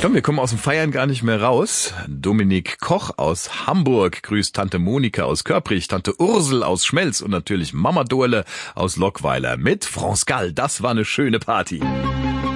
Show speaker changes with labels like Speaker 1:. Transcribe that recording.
Speaker 1: Komm, wir kommen aus dem Feiern gar nicht mehr raus. Dominik Koch aus Hamburg grüßt Tante Monika aus Körprich, Tante Ursel aus Schmelz und natürlich Mama Dorle aus Lockweiler mit France Gall. Das war eine schöne Party.